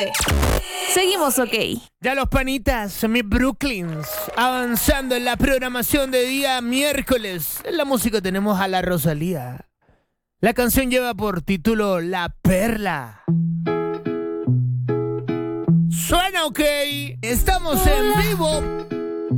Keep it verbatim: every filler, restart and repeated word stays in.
once. Seguimos ok. Ya los panitas, mis Brooklyns, avanzando en la programación de día miércoles. En la música tenemos a la Rosalía. La canción lleva por título La Perla. Suena ok. Estamos en vivo.